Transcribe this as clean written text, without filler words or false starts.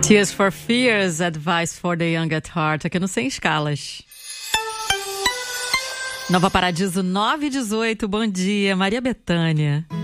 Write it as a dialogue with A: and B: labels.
A: Tears for Fears, Advice for the Young at Heart, aqui no Sem Escalas. Nova Paradiso 918, bom dia, Maria Bethânia.